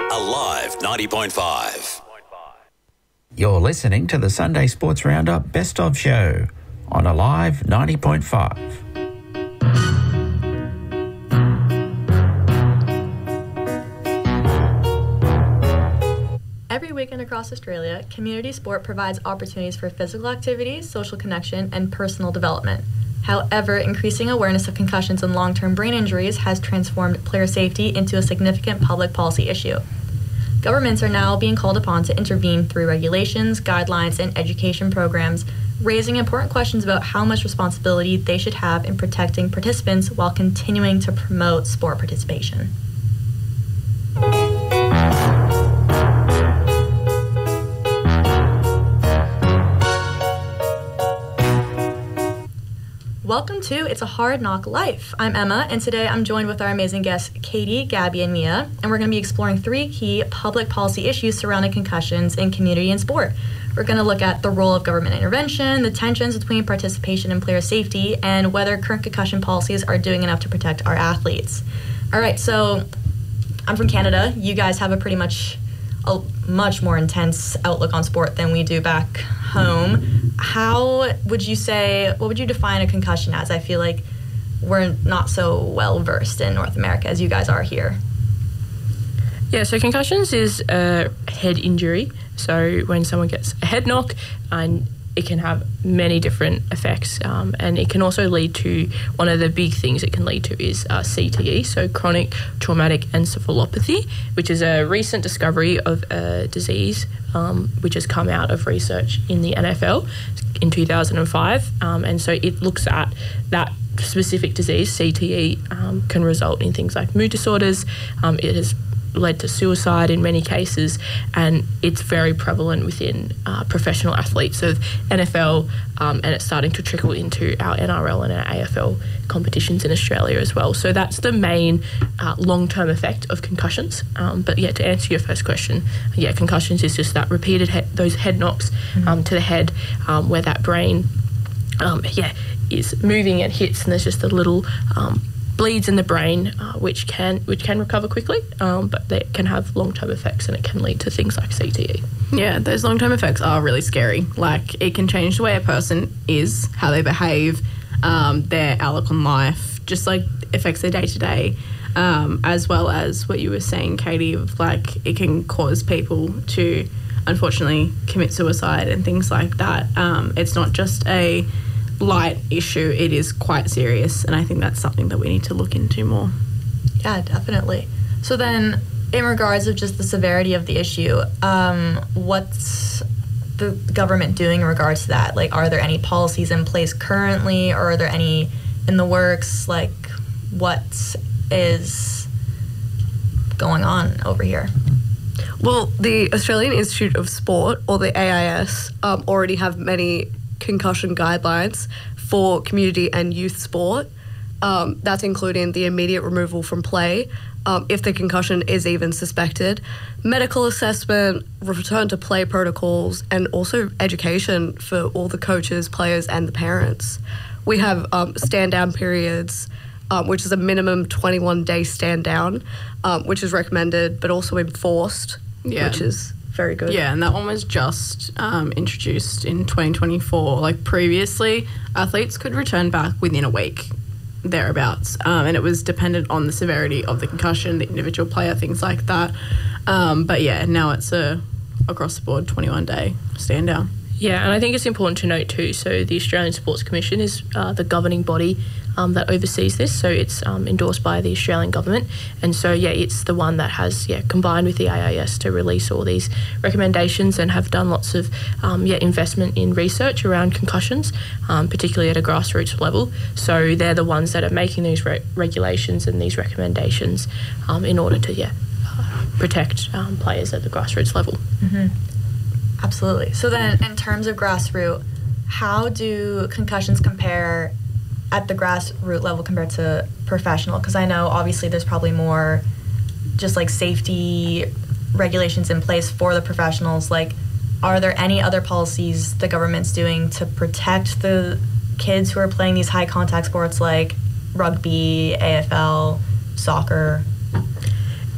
Alive 90.5. You're listening to the Sunday Sports Roundup Best of Show on Alive 90.5. Every weekend across Australia, community sport provides opportunities for physical activity, social connection, and personal development. However, increasing awareness of concussions and long-term brain injuries has transformed player safety into a significant public policy issue. Governments are now being called upon to intervene through regulations, guidelines, and education programs, raising important questions about how much responsibility they should have in protecting participants while continuing to promote sport participation. Welcome to It's a Hard Knock Life. I'm Emma, and today I'm joined with our amazing guests, Katie, Gabby, and Mia, and we're going to be exploring three key public policy issues surrounding concussions in community and sport. We're going to look at the role of government intervention, the tensions between participation and player safety, and whether current concussion policies are doing enough to protect our athletes. All right, so I'm from Canada. You guys have a much more intense outlook on sport than we do back home. What would you define a concussion as? I feel like we're not so well versed in North America as you guys are here. Yeah, so concussions is a head injury. So when someone gets a head knock, and it can have many different effects, and it can also lead to, one of the big things it can lead to is CTE, so chronic traumatic encephalopathy, which is a recent discovery of a disease which has come out of research in the NFL in 2005, and so it looks at that specific disease. CTE can result in things like mood disorders. It has led to suicide in many cases, and it's very prevalent within professional athletes of NFL, and it's starting to trickle into our NRL and our AFL competitions in Australia as well. So that's the main long-term effect of concussions. But yeah, to answer your first question, yeah, concussions is just that repeated those head knocks to the head, where that brain is moving and hits, and there's just a little bleeds in the brain, which can recover quickly, but they can have long-term effects, and it can lead to things like CTE. Yeah, those long-term effects are really scary. Like, it can change the way a person is, how they behave, their outlook on life, just like affects their day-to-day, as well as what you were saying, Katie, of like it can cause people to unfortunately commit suicide and things like that. It's not just a light issue, it is quite serious, and I think that's something that we need to look into more. Yeah, definitely. So then, in regards of just the severity of the issue, what's the government doing in regards to that? Like, are there any policies in place currently, or are there any in the works? Like, what is going on over here? Well, the Australian Institute of Sport, or the AIS, already have many concussion guidelines for community and youth sport. That's including the immediate removal from play, if the concussion is even suspected, medical assessment, return to play protocols, and also education for all the coaches, players, and the parents. We have stand-down periods, which is a minimum 21-day stand-down, which is recommended but also enforced, which is very good. Yeah, and that one was just introduced in 2024. Like, previously, athletes could return back within a week, thereabouts, and it was dependent on the severity of the concussion, the individual player, things like that. But yeah, now it's a across-the-board 21-day stand-down. Yeah, and I think it's important to note too, so the Australian Sports Commission is the governing body that oversees this, so it's endorsed by the Australian government, and so yeah, it's the one that has combined with the AIS to release all these recommendations and have done lots of investment in research around concussions, particularly at a grassroots level. So they're the ones that are making these regulations and these recommendations in order to protect players at the grassroots level. Mm-hmm. Absolutely. So then, in terms of grassroots, how do concussions compare at the grassroots level compared to professional? Because I know obviously there's probably more just like safety regulations in place for the professionals. Like, are there any other policies the government's doing to protect the kids who are playing these high contact sports like rugby, AFL, soccer?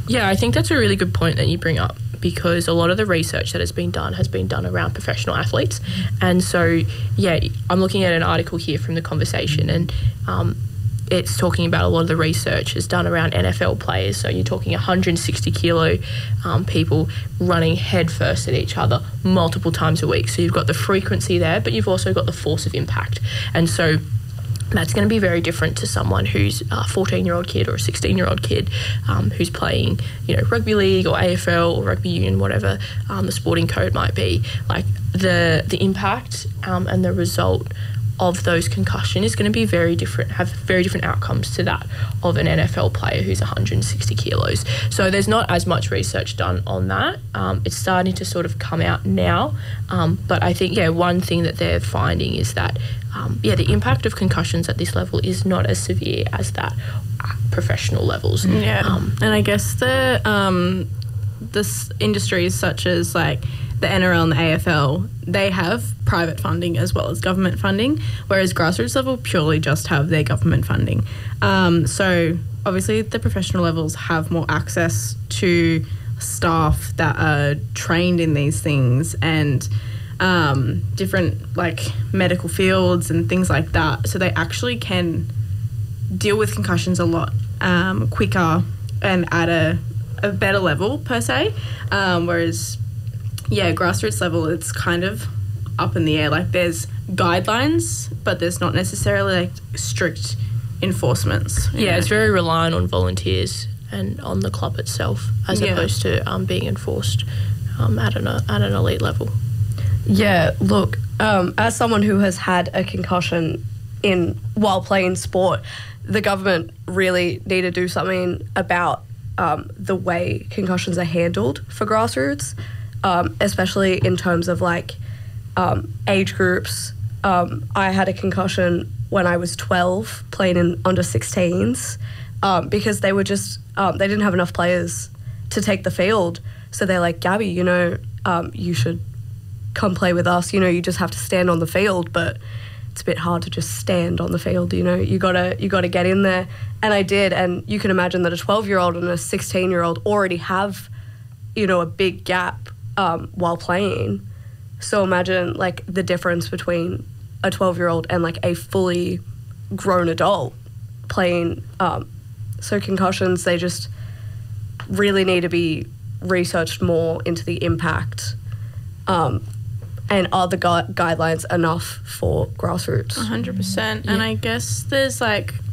Yeah, I think that's a really good point that you bring up, because a lot of the research that has been done around professional athletes. And so, yeah, I'm looking at an article here from The Conversation, and it's talking about a lot of the research is done around NFL players. So you're talking 160 kilo people running head first at each other multiple times a week. So you've got the frequency there, but you've also got the force of impact. And so that's going to be very different to someone who's a 14-year-old kid or a 16-year-old kid who's playing, rugby league or AFL or rugby union, whatever the sporting code might be. Like the impact and the result of those concussion is going to be very different, have very different outcomes to that of an NFL player who's 160 kilos. So there's not as much research done on that. It's starting to sort of come out now. But I think, one thing that they're finding is that, the impact of concussions at this level is not as severe as that at professional levels. Yeah. And I guess this industries such as like the NRL and the AFL, they have private funding as well as government funding, whereas grassroots level purely just have their government funding. So obviously the professional levels have more access to staff that are trained in these things and different like medical fields and things like that. So they actually can deal with concussions a lot quicker and at a better level per se, whereas grassroots level, it's kind of up in the air. Like there's guidelines, but there's not necessarily like strict enforcements. Yeah, it's very reliant on volunteers and on the club itself, as opposed to being enforced at an elite level. Yeah, look, as someone who has had a concussion while playing sport, the government really need to do something about the way concussions are handled for grassroots. Especially in terms of like age groups. I had a concussion when I was 12 playing in under 16s because they were just, they didn't have enough players to take the field. So they're like, Gabby, you should come play with us. You just have to stand on the field, but it's a bit hard to just stand on the field. You gotta get in there. And I did. And you can imagine that a 12-year-old and a 16-year-old already have, a big gap while playing. So imagine like the difference between a 12-year-old and like a fully grown adult playing. So concussions, they just really need to be researched more into the impact. And are the guidelines enough for grassroots? 100%. And I guess there's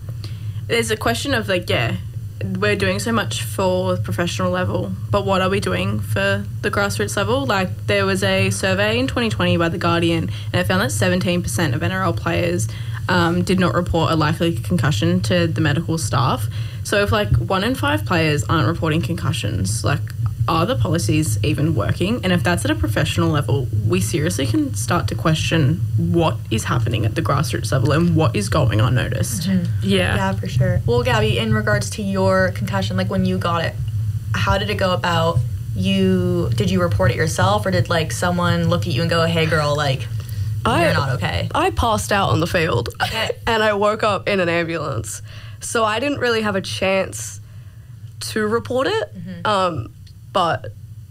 a question of like, we're doing so much for the professional level, but what are we doing for the grassroots level? Like there was a survey in 2020 by The Guardian, and it found that 17% of NRL players did not report a likely concussion to the medical staff. So if like 1 in 5 players aren't reporting concussions, like are the policies even working? And if that's at a professional level, we seriously can start to question what is happening at the grassroots level and what is going unnoticed. Mm-hmm. Yeah, for sure. Well, Gabby, in regards to your concussion, like when you got it, how did it go about? Did you report it yourself, or did like someone look at you and go, hey girl, like you're not okay? I passed out on the field. Okay. And I woke up in an ambulance. So I didn't really have a chance to report it. Mm-hmm. But,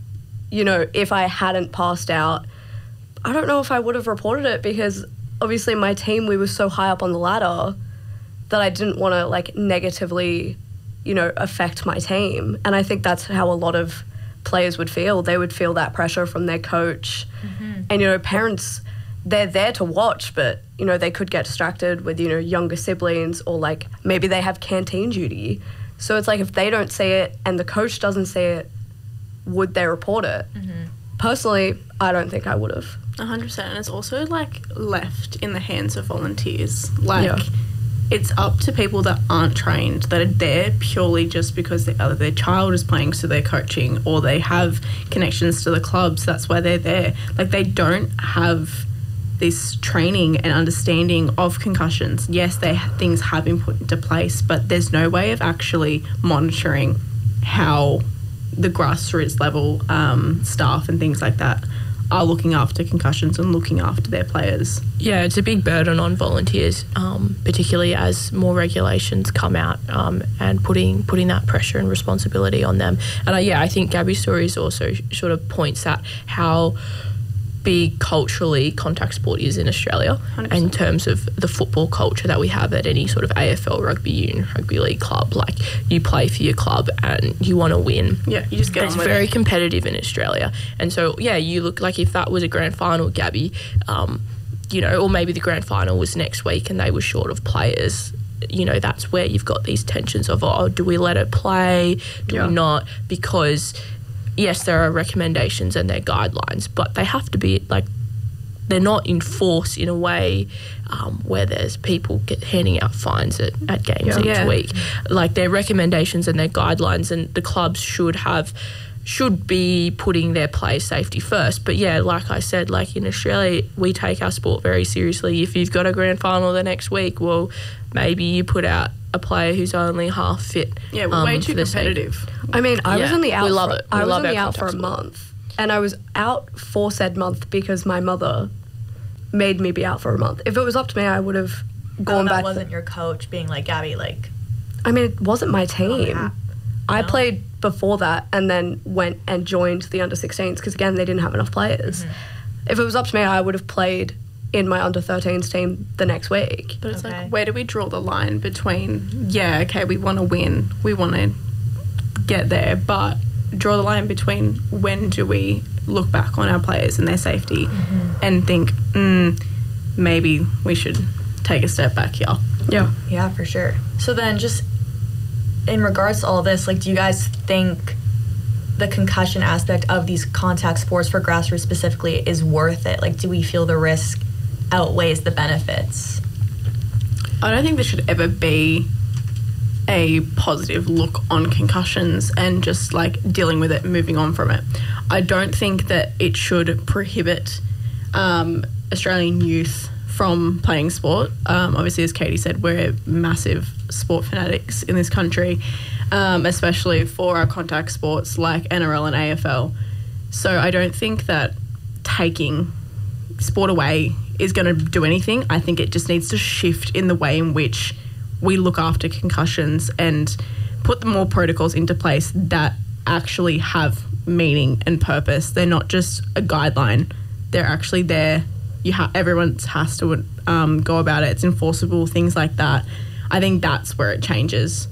if I hadn't passed out, I don't know if I would have reported it, because obviously my team, we were so high up on the ladder that I didn't want to like negatively, affect my team. And I think that's how a lot of players would feel. They would feel that pressure from their coach. Mm-hmm. And, parents, they're there to watch, but, they could get distracted with, younger siblings, or like maybe they have canteen duty. So it's like if they don't see it and the coach doesn't see it, would they report it? Mm-hmm. Personally, I don't think I would have. 100%. And it's also like left in the hands of volunteers. Like it's up to people that aren't trained, that are there purely just because either their child is playing, so they're coaching, or they have connections to the clubs, that's why they're there. Like they don't have this training and understanding of concussions. Yes, things have been put into place, but there's no way of actually monitoring how the grassroots level staff and things like that are looking after concussions and looking after their players. Yeah, it's a big burden on volunteers, particularly as more regulations come out and putting that pressure and responsibility on them. And I think Gabby's story also sort of points at how big culturally contact sport is in Australia 100%. in terms of the football culture that we have at any sort of AFL, rugby union, rugby league club. Like, you play for your club and you want to win. Yeah, you just get It's on with very it. competitive in Australia. And so, yeah, you look like if that was a grand final, Gabby, or maybe the grand final was next week and they were short of players, that's where you've got these tensions of, do we let her play? Do we not? Because yes, there are recommendations and there are guidelines, but they have to be, they're not enforced in a way where there's people handing out fines at games each week. Like, they're recommendations and they're guidelines, and the clubs should be putting their player safety first. But yeah, like I said, like in Australia, we take our sport very seriously. If you've got a grand final the next week, well, maybe you put out a player who's only half fit. Yeah, we're way too competitive. I mean, I was only out. We love it. I was love only our out for a contact sport. month, and I was out for said month because my mother made me be out for a month. If it was up to me, I would have gone that back. wasn't your coach being like, Gabby, like... I mean, it wasn't my team. yeah. I No. played before that and then went and joined the under-16s because, again, they didn't have enough players. If it was up to me, I would have played in my under-13s team the next week. But it's Okay. like, where do we draw the line between, we want to win, we want to get there, but draw the line between when do we look back on our players and their safety and think, maybe we should take a step back here. Yeah. Yeah, for sure. So then just in regards to all this, like, do you guys think the concussion aspect of these contact sports for grassroots specifically is worth it? Like, do we feel the risk outweighs the benefits? I don't think there should ever be a positive look on concussions and just like dealing with it and moving on from it. I don't think that it should prohibit Australian youth from playing sport. Obviously, as Katie said, we're massive sport fanatics in this country, especially for our contact sports like NRL and AFL. So I don't think that taking sport away is going to do anything. I think it just needs to shift in the way in which we look after concussions and put the more protocols into place that actually have meaning and purpose. They're not just a guideline. They're actually there. Everyone has to go about it. It's enforceable, things like that. I think that's where it changes.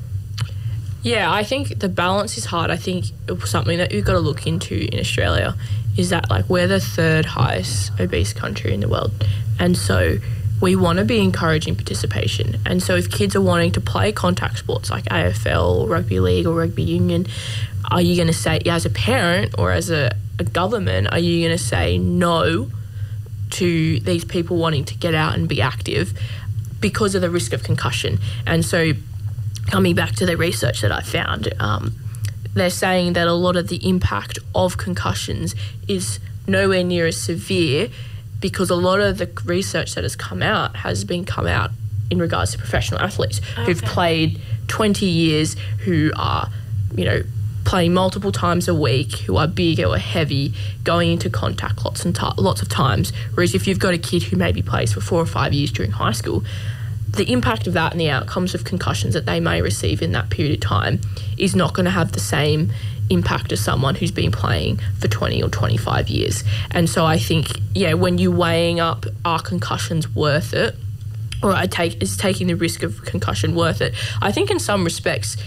Yeah, I think the balance is hard. I think something that you've got to look into in Australia is that, like, we're the third highest obese country in the world. And so we want to be encouraging participation. And so if kids are wanting to play contact sports like AFL or rugby league or rugby union, are you going to say, as a parent or as a government, are you going to say no to these people wanting to get out and be active because of the risk of concussion? And so coming back to the research that I found, they're saying that a lot of the impact of concussions is nowhere near as severe because a lot of the research that has come out in regards to professional athletes who've played 20 years, who are, playing multiple times a week, who are big or heavy, going into contact lots of times. Whereas if you've got a kid who maybe plays for 4 or 5 years during high school, the impact of that and the outcomes of concussions that they may receive in that period of time is not going to have the same impact as someone who's been playing for 20 or 25 years. And so I think, when you're weighing up, are concussions worth it? Or is taking the risk of concussion worth it? I think in some respects,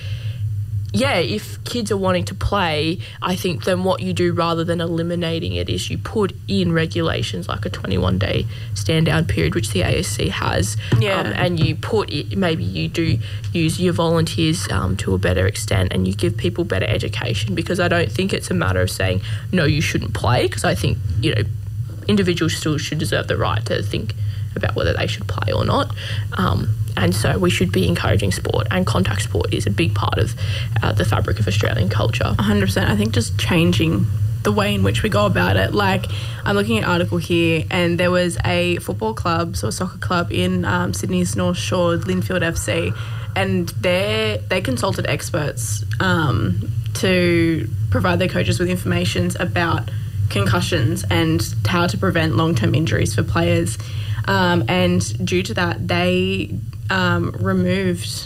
if kids are wanting to play, I think then what you do rather than eliminating it is you put in regulations like a 21-day stand-down period, which the ASC has, and you put it, maybe you do use your volunteers to a better extent and you give people better education, because I don't think it's a matter of saying, no, you shouldn't play, because I think, individuals still should deserve the right to think about whether they should play or not. And so we should be encouraging sport, and contact sport is a big part of the fabric of Australian culture. 100%. I think just changing the way in which we go about it. Like, I'm looking at an article here, and there was a football club, so a soccer club in Sydney's North Shore, Linfield FC, and they consulted experts to provide their coaches with information about concussions and how to prevent long-term injuries for players. And due to that, they removed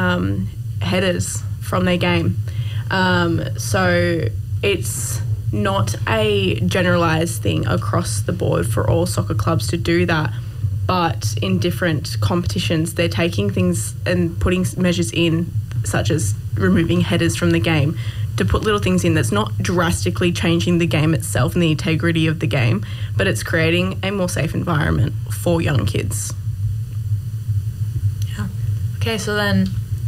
headers from their game. So it's not a generalised thing across the board for all soccer clubs to do that, but in different competitions they're taking things and putting measures in, such as removing headers from the game, to put little things in that's not drastically changing the game itself and the integrity of the game, but it's creating a more safe environment for young kids. Yeah. Okay, so then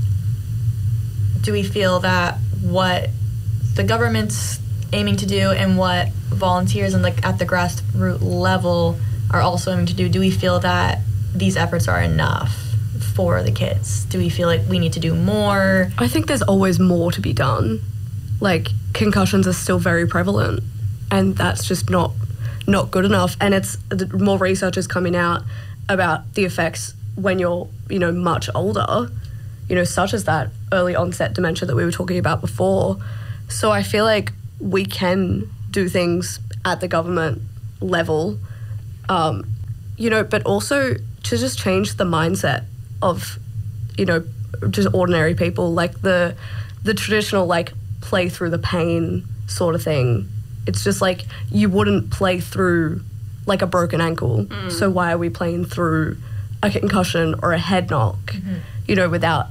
do we feel that what the government's aiming to do and what volunteers and like at the grassroots level are also aiming to do we feel that these efforts are enough for the kids? Do we feel like we need to do more? I think there's always more to be done. Like, concussions are still very prevalent, and that's just not good enough. And it's more research is coming out about the effects when you're, much older, such as that early onset dementia that we were talking about before. So I feel like we can do things at the government level, but also to just change the mindset of, just ordinary people, like the traditional, like, play through the pain sort of thing. It's just like you wouldn't play through like a broken ankle. So why are we playing through a concussion or a head knock, without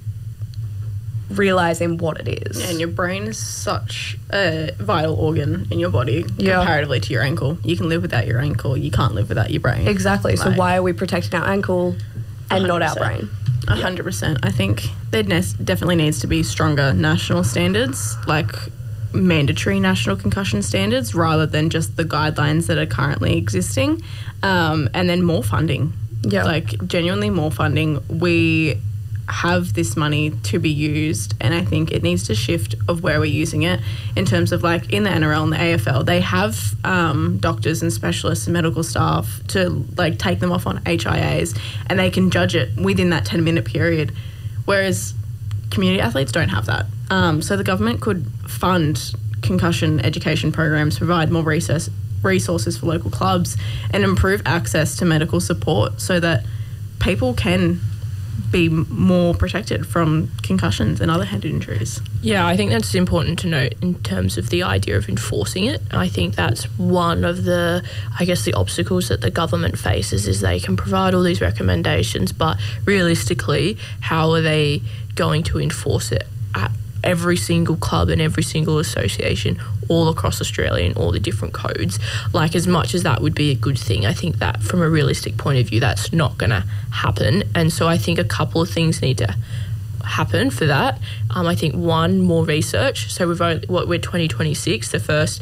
realising what it is? Yeah, and your brain is such a vital organ in your body comparatively to your ankle. You can live without your ankle. You can't live without your brain. Exactly. So why are we protecting our ankle and 100%. Not our brain? 100%. I think there definitely needs to be stronger national standards, like mandatory national concussion standards, rather than just the guidelines that are currently existing, and then more funding. Yeah. Like, genuinely more funding. We have this money to be used, and I think it needs to shift of where we're using it in terms of, like, in the NRL and the AFL, they have doctors and specialists and medical staff to, like, take them off on HIAs, and they can judge it within that 10-minute period, whereas community athletes don't have that. So the government could fund concussion education programs, provide more resources for local clubs, and improve access to medical support so that people can be more protected from concussions and other head injuries. Yeah, I think that's important to note in terms of the idea of enforcing it. I think that's one of the obstacles that the government faces, is they can provide all these recommendations, but realistically, how are they going to enforce it at every single club and every single association all across Australia in all the different codes? Like, as much as that would be a good thing, I think that from a realistic point of view, that's not going to happen. And so I think a couple of things need to happen for that. I think one, more research. So we're 2026, the first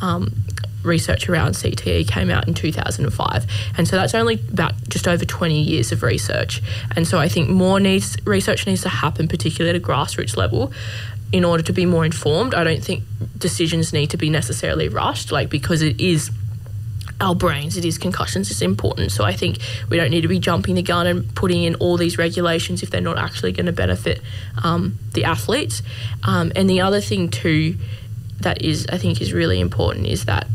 research around CTE came out in 2005, and so that's only about just over 20 years of research. And so I think more research needs to happen, particularly at a grassroots level, in order to be more informed. I don't think decisions need to be necessarily rushed, because it is our brains, it is concussions, it's important. So I think we don't need to be jumping the gun and putting in all these regulations if they're not actually going to benefit the athletes. And the other thing too that I think is really important is that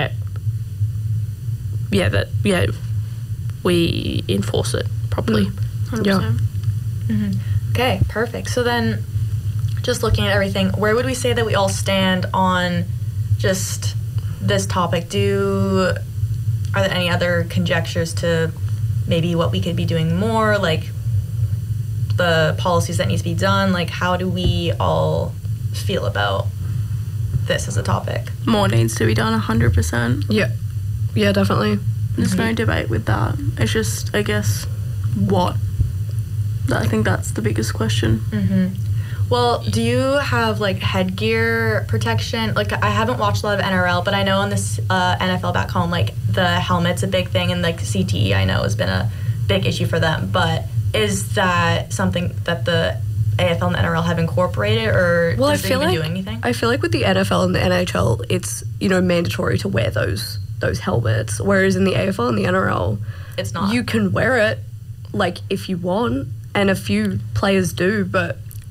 we enforce it properly. 100%. Yeah. Mm-hmm. Okay, perfect. So then, just looking at everything, where would we say that we all stand on just this topic? Are there any other conjectures to maybe what we could be doing more, like the policies that need to be done? Like, how do we all feel about this as a topic? More needs to be done, 100%. Yeah, definitely. There's no debate with that. It's just, I guess, what? I think that's the biggest question. Mm-hmm. Well, do you have, like, headgear protection? Like, I haven't watched a lot of NRL, but I know in this NFL back home, like, the helmet's a big thing, and, like, CTE, I know, has been a big issue for them. But is that something that the AFL and the NRL have incorporated, or does it even do anything? I feel like with the NFL and the NHL, it's, mandatory to wear those helmets, whereas in the AFL and the NRL, it's not. You can wear it, like, if you want, and a few players do, but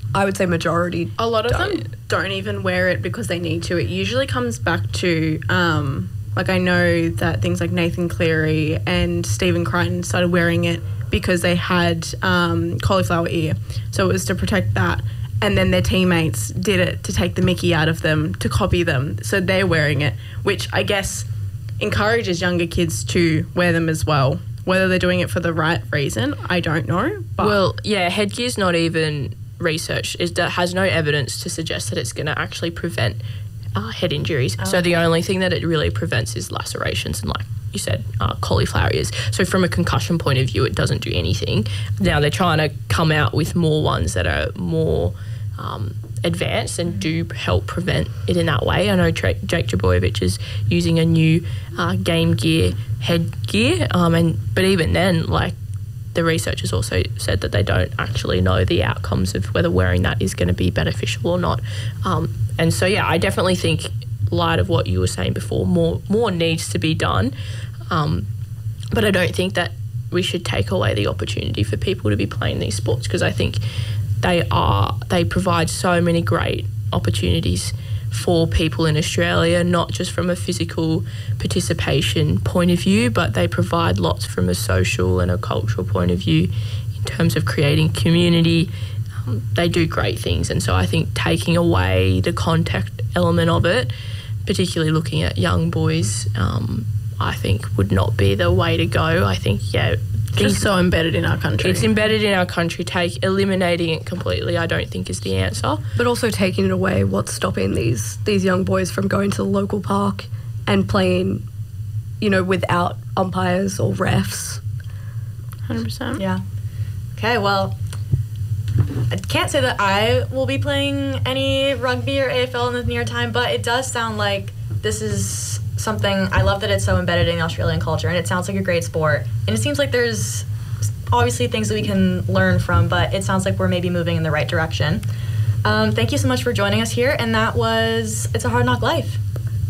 I would say majority. A lot of them don't even wear it because they need to. It usually comes back to, like I know that things like Nathan Cleary and Stephen Crichton started wearing it because they had cauliflower ear. So it was to protect that. And then their teammates did it to take the mickey out of them, to copy them. So they're wearing it, which I guess encourages younger kids to wear them as well. Whether they're doing it for the right reason, I don't know. But well, yeah, headgear's not even researched. It has no evidence to suggest that it's going to actually prevent head injuries. So the only thing that it really prevents is lacerations and, like you said, cauliflower ears. So from a concussion point of view, it doesn't do anything. Now they're trying to come out with more ones that are more advanced and do help prevent it in that way. I know Jake Trbojevic is using a new Game Gear headgear, but even then, like, the researchers also said that they don't actually know the outcomes of whether wearing that is going to be beneficial or not. And so, yeah, I definitely think, light of what you were saying before, more needs to be done. But I don't think that we should take away the opportunity for people to be playing these sports, because I think they provide so many great opportunities for people in Australia, not just from a physical participation point of view, but they provide lots from a social and a cultural point of view in terms of creating community. They do great things, and so I think taking away the contact element of it, particularly looking at young boys, I think would not be the way to go. I think, it's so embedded in our country. It's embedded in our country. Eliminating it completely, I don't think, is the answer. But also taking it away, what's stopping these young boys from going to the local park and playing, without umpires or refs? 100%. Yeah. Okay, well, I can't say that I will be playing any rugby or AFL in the near time, but it does sound like this is something. I love that it's so embedded in Australian culture, and it sounds like a great sport. And it seems like there's obviously things that we can learn from, but it sounds like we're maybe moving in the right direction. Thank you so much for joining us here, and that was It's a Hard Knock Life.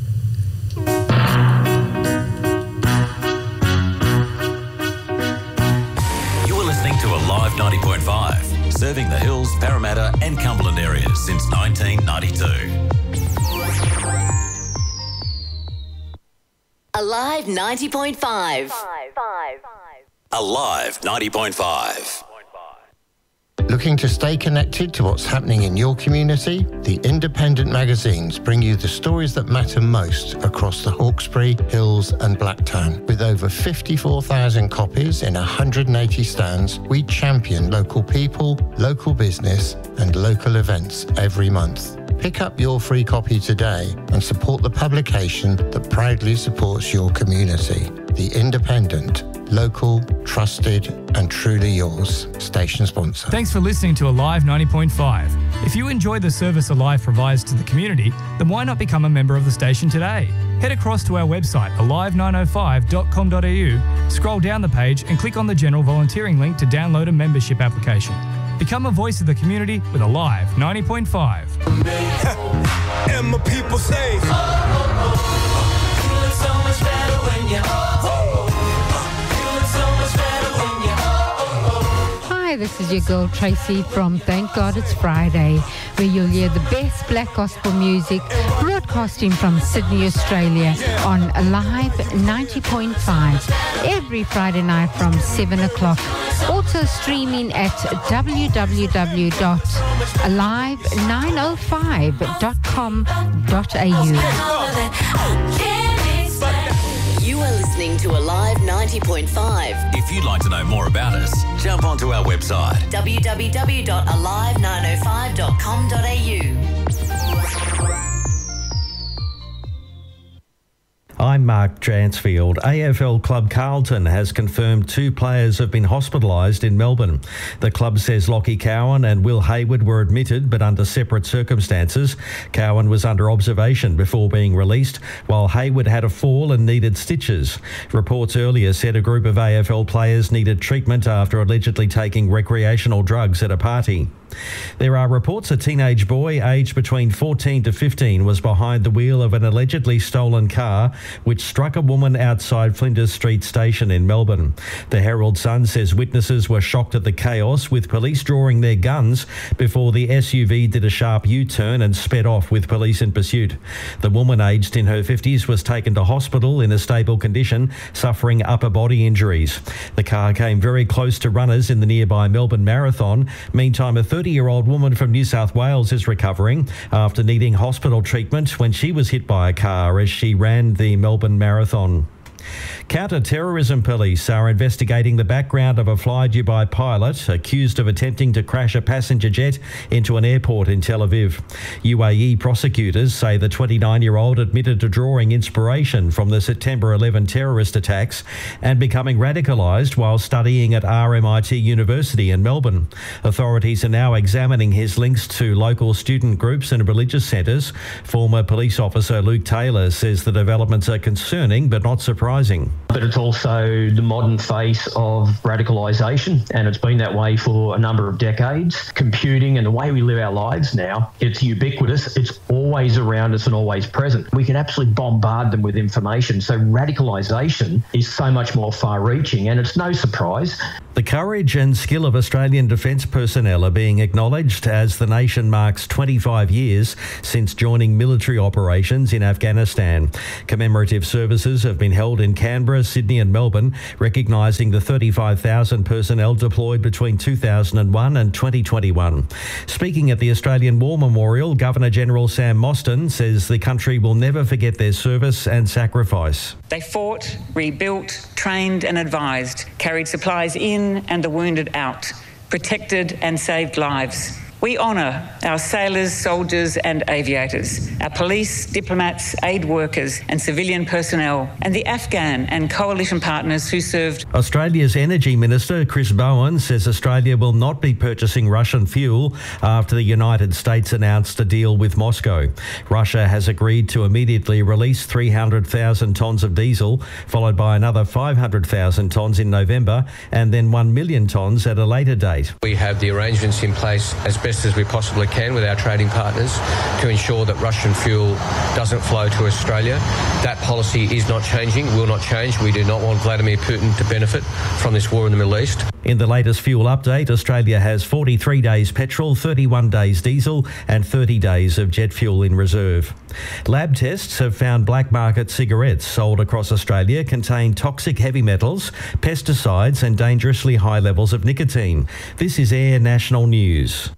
You are listening to Alive 90.5, serving the Hills, Parramatta and Cumberland areas since 1992. Alive 90.5. Alive 90.5. Looking to stay connected to what's happening in your community? The independent magazines bring you the stories that matter most across the Hawkesbury, Hills and Blacktown. With over 54,000 copies in 180 stands, we champion local people, local business and local events every month. Pick up your free copy today and support the publication that proudly supports your community. The Independent, local, trusted and truly yours. Station sponsor. Thanks for listening to Alive 90.5. If you enjoy the service Alive provides to the community, then why not become a member of the station today? Head across to our website, alive905.com.au, scroll down the page and click on the general volunteering link to download a membership application. Become a voice of the community with Alive 90.5. And my people say, feeling so much better when you feeling so much better when you Hi, this is your girl Tracy from Thank God It's Friday, where you'll hear the best black gospel music broadcasting from Sydney, Australia on Alive 90.5 every Friday night from 7 o'clock. Also streaming at www.alive905.com.au. You are listening to Alive 90.5. If you'd like to know more about us, jump onto our website, www.alive905.com.au. I'm Mark Dransfield. AFL club Carlton has confirmed 2 players have been hospitalised in Melbourne. The club says Lockie Cowan and Will Hayward were admitted, but under separate circumstances. Cowan was under observation before being released, while Hayward had a fall and needed stitches. Reports earlier said a group of AFL players needed treatment after allegedly taking recreational drugs at a party. There are reports a teenage boy aged between 14 to 15 was behind the wheel of an allegedly stolen car which struck a woman outside Flinders Street Station in Melbourne. The Herald Sun says witnesses were shocked at the chaos, with police drawing their guns before the SUV did a sharp U-turn and sped off with police in pursuit. The woman, aged in her 50s, was taken to hospital in a stable condition, suffering upper body injuries. The car came very close to runners in the nearby Melbourne Marathon. Meantime, a 30-year-old woman from New South Wales is recovering after needing hospital treatment when she was hit by a car as she ran the Melbourne Marathon. Counter-terrorism police are investigating the background of a Fly Dubai pilot accused of attempting to crash a passenger jet into an airport in Tel Aviv. UAE prosecutors say the 29-year-old admitted to drawing inspiration from the September 11 terrorist attacks and becoming radicalised while studying at RMIT University in Melbourne. Authorities are now examining his links to local student groups and religious centres. Former police officer Luke Taylor says the developments are concerning but not surprising. But it's also the modern face of radicalisation, and it's been that way for a number of decades. Computing and the way we live our lives now, it's ubiquitous, it's always around us and always present. We can absolutely bombard them with information, so radicalisation is so much more far-reaching, and it's no surprise. The courage and skill of Australian defence personnel are being acknowledged as the nation marks 25 years since joining military operations in Afghanistan. Commemorative services have been held in Canberra, Sydney and Melbourne, recognising the 35,000 personnel deployed between 2001 and 2021. Speaking at the Australian War Memorial, Governor-General Sam Mostyn says the country will never forget their service and sacrifice. They fought, rebuilt, trained and advised, carried supplies in and the wounded out, protected and saved lives. We honour our sailors, soldiers and aviators, our police, diplomats, aid workers and civilian personnel, and the Afghan and coalition partners who served. Australia's Energy Minister Chris Bowen says Australia will not be purchasing Russian fuel after the United States announced a deal with Moscow. Russia has agreed to immediately release 300,000 tonnes of diesel, followed by another 500,000 tonnes in November, and then 1 million tonnes at a later date. We have the arrangements in place as best as we possibly can with our trading partners to ensure that Russian fuel doesn't flow to Australia. That policy is not changing, will not change. We do not want Vladimir Putin to benefit from this war in the Middle East. In the latest fuel update, Australia has 43 days petrol, 31 days diesel and 30 days of jet fuel in reserve. Lab tests have found black market cigarettes sold across Australia contain toxic heavy metals, pesticides and dangerously high levels of nicotine. This is Air National News.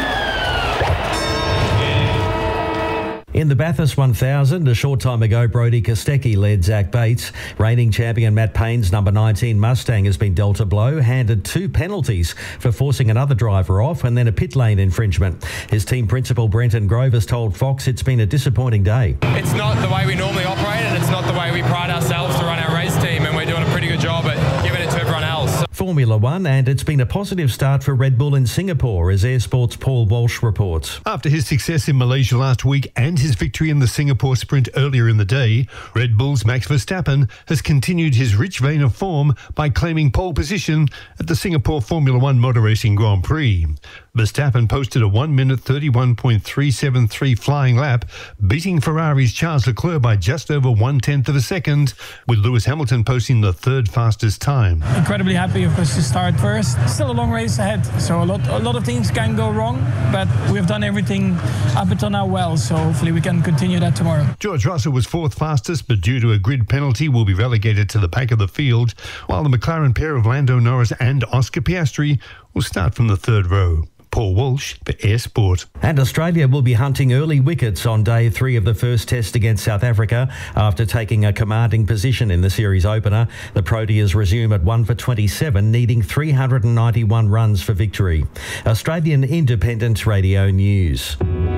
In the Bathurst 1000, a short time ago, Brodie Kostecki led Zach Bates. Reigning champion Matt Payne's number 19 Mustang has been dealt a blow, handed 2 penalties for forcing another driver off and then a pit lane infringement. His team principal Brenton Grove has told Fox it's been a disappointing day. It's not the way we normally operate and it's not the way we pride ourselves to run our race team, and we're doing a pretty good job at giving it to everyone else. Formula One, and it's been a positive start for Red Bull in Singapore, as Air Sport's Paul Walsh reports. After his success in Malaysia last week and his victory in the Singapore Sprint earlier in the day, Red Bull's Max Verstappen has continued his rich vein of form by claiming pole position at the Singapore Formula One Motor Racing Grand Prix. Verstappen posted a 1 minute 31.373 flying lap, beating Ferrari's Charles Leclerc by just over 1/10 of a second, with Lewis Hamilton posting the third fastest time. Incredibly happy, of course, to start first. Still a long race ahead, so a lot of things can go wrong, but we've done everything up until now well, so hopefully we can continue that tomorrow. George Russell was 4th fastest, but due to a grid penalty will be relegated to the back of the field, while the McLaren pair of Lando Norris and Oscar Piastri will start from the 3rd row. Paul Walsh for Air Sport. And Australia will be hunting early wickets on day 3 of the first test against South Africa after taking a commanding position in the series opener. The Proteas resume at 1 for 27, needing 391 runs for victory. Australian Independent Radio News.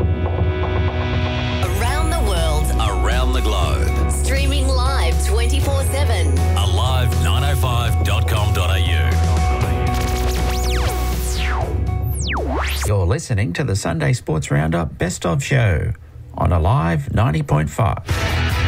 Around the world. Around the globe. Streaming live 24/7. alive905.com.au. You're listening to the Sunday Sports Roundup Best of Show on Alive 90.5.